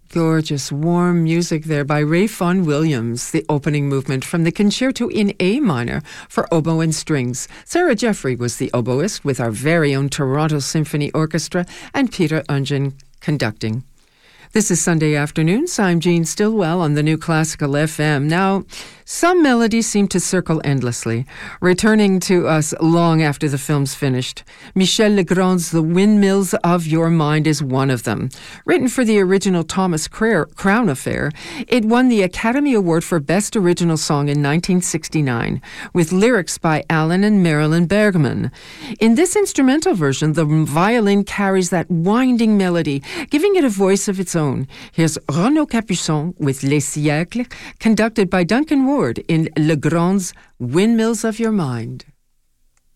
Gorgeous, warm music there by Ray Vaughan Williams, the opening movement from the Concerto in A minor for oboe and strings. Sarah Jeffrey was the oboist with our very own Toronto Symphony Orchestra and Peter Ungen conducting. This is Sunday Afternoons. I'm Jean Stillwell on the New Classical FM. Now, some melodies seem to circle endlessly, returning to us long after the film's finished. Michel Legrand's The Windmills of Your Mind is one of them. Written for the original Thomas Crown Affair, it won the Academy Award for Best Original Song in 1969, with lyrics by Alan and Marilyn Bergman. In this instrumental version, the violin carries that winding melody, giving it a voice of its own. Here's Renaud Capuçon with Les Siècles, conducted by Duncan Ward in Legrand's Windmills of Your Mind.